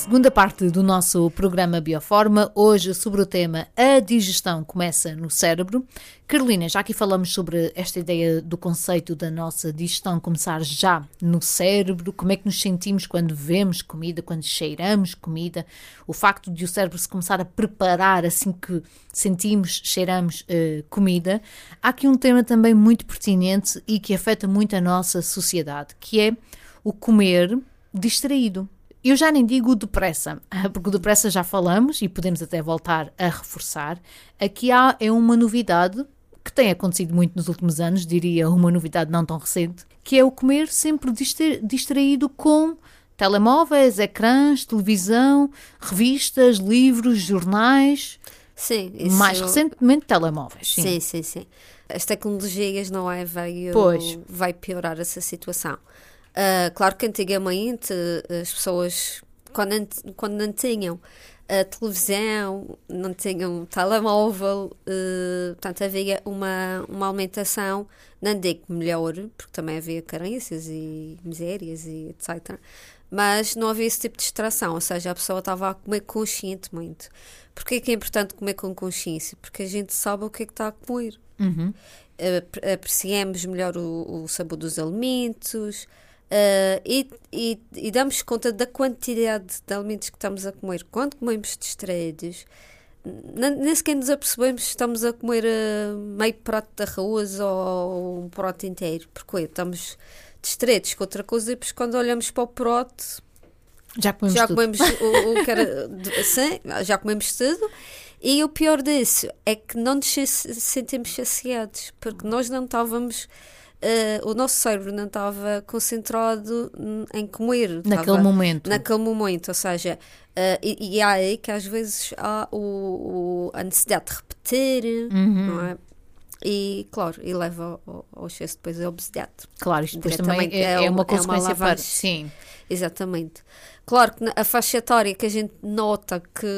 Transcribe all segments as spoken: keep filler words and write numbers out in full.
Segunda parte do nosso programa Bioforma, hoje sobre o tema A digestão começa no cérebro. Carolina, já aqui falamos sobre esta ideia do conceito da nossa digestão começar já no cérebro, como é que nos sentimos quando vemos comida, quando cheiramos comida, o facto de o cérebro se começar a preparar assim que sentimos, cheiramos uh, comida. Há aqui um tema também muito pertinente e que afeta muito a nossa sociedade, que é o comer distraído. Eu já nem digo depressa, porque o depressa já falamos e podemos até voltar a reforçar. Aqui há é uma novidade que tem acontecido muito nos últimos anos, diria uma novidade não tão recente, que é o comer sempre distra- distraído com telemóveis, ecrãs, televisão, revistas, livros, jornais. Sim, isso... Mais recentemente telemóveis. Sim, sim, sim. sim. As tecnologias, não é? Veio, pois. Vai piorar essa situação. Uh, claro que antigamente as pessoas, quando, quando não tinham a televisão, não tinham telemóvel, uh, portanto havia uma, uma alimentação, não digo melhor, porque também havia carências e misérias e etcétera. Mas não havia esse tipo de distração, ou seja, a pessoa estava a comer conscientemente. Porquê que é importante comer com consciência? Porque a gente sabe o que é que está a comer. Uhum. Uh, apreciamos melhor o, o sabor dos alimentos. Uh, e, e, e damos conta da quantidade de alimentos que estamos a comer. Quando comemos distraídos, nem sequer nos apercebemos que estamos a comer uh, meio prato de arroz ou um prato inteiro, porque estamos distraídos com outra coisa e depois quando olhamos para o prato já comemos, já tudo. comemos o, o que era, sim, já comemos tudo. E o pior disso é que não nos sentimos saciados, porque nós não estávamos Uh, o nosso cérebro não estava concentrado em comer. Naquele estava, momento. Naquele momento, ou seja, uh, e, e há aí que às vezes há o, o, a necessidade de repetir, uhum. não é? E, claro, e leva ao, ao excesso depois da obesidade. Claro, isto depois também é, é, é uma consequência é uma para... Sim. Exatamente. Claro que a faixa etária que a gente nota que,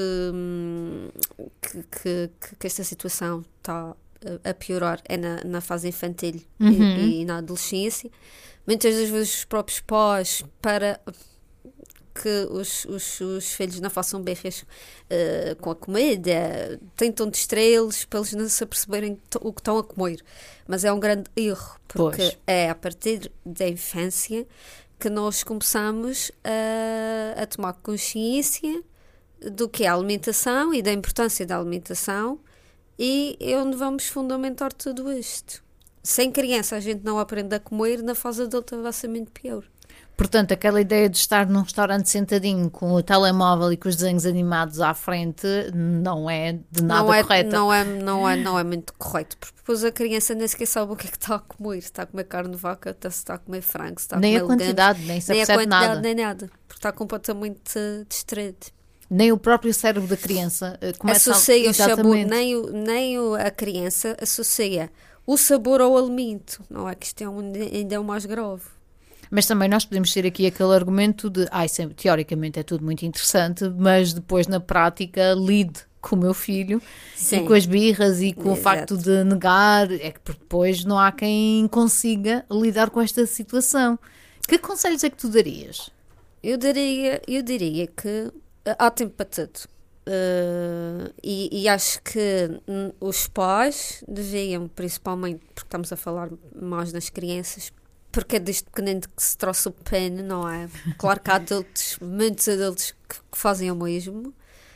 que, que, que esta situação está a piorar é na, na fase infantil uhum. e, e na adolescência. Muitas das vezes os próprios pais, para que os, os, os filhos não façam berras uh, com a comida, tentam distraí-los para eles não se aperceberem o que estão a comer. Mas é um grande erro, porque pois. É a partir da infância que nós começamos a, a tomar consciência do que é a alimentação e da importância da alimentação. E é onde vamos fundamentar tudo isto. Sem criança a gente não aprende a comer, na fase adulta vai ser muito pior. Portanto, aquela ideia de estar num restaurante sentadinho com o telemóvel e com os desenhos animados à frente não é de nada não é, correta. Não é, não, é, não é muito correto, porque depois a criança nem sequer sabe o que é que está a comer. Se está a comer carne de vaca, se está a comer frango, se está a nem comer a quantidade, legumes, nem se nem apercebe a quantidade, nada. nem nada, porque está completamente distraído. Nem o próprio cérebro da criança começa associa a... o sabor, nem, o, nem o, a criança associa o sabor ao alimento. Não é que isto é um, ainda é o mais grave. Mas também nós podemos ter aqui aquele argumento de ah, isso é, teoricamente é tudo muito interessante, mas depois na prática lide com o meu filho Sim. e com as birras e com Exato. O facto de negar, é que depois não há quem consiga lidar com esta situação. Que conselhos é que tu darias? Eu daria, eu diria que há tempo para tudo. Uh, e, e acho que hum, os pais deviam, principalmente porque estamos a falar mais nas crianças, porque é desde pequenino que se trouxe o pano, não é? Claro que há adultos, muitos adultos que, que fazem o mesmo,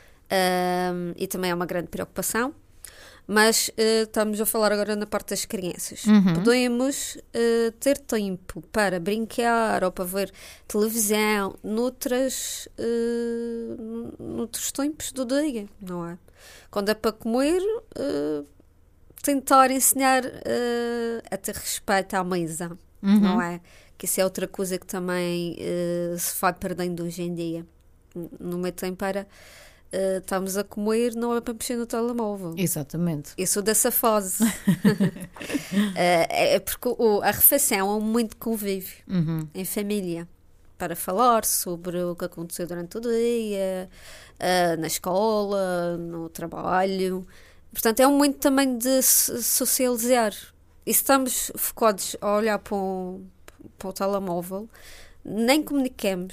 uh, e também é uma grande preocupação. Mas uh, estamos a falar agora na parte das crianças. Uhum. Podemos uh, ter tempo para brincar ou para ver televisão noutras, uh, noutros tempos do dia, não é? Quando é para comer, uh, tentar ensinar uh, a ter respeito à mesa, uhum. não é? Que isso é outra coisa que também uh, se vai perdendo hoje em dia. No meu tempo era... Uh, estamos a comer, não é para mexer no telemóvel. Exatamente. Eu sou dessa fase. uh, é porque o, a refeição é um momento de convívio uhum. em família, para falar sobre o que aconteceu durante o dia, uh, na escola, no trabalho. Portanto, é um momento também de socializar. E se estamos focados a olhar para, um, para o telemóvel, nem comunicamos.